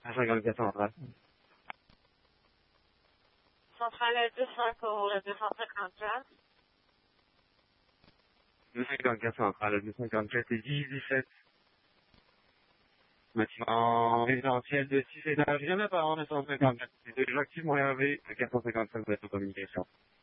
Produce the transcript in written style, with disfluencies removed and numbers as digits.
154 centrale. Centrale 200 pour le 254. 254 centrale, 254 et 17. Bâtiment résidentiel de 6 étages, jamais par an, 254. C'est déjà activement élevé, 455 mètres de communication.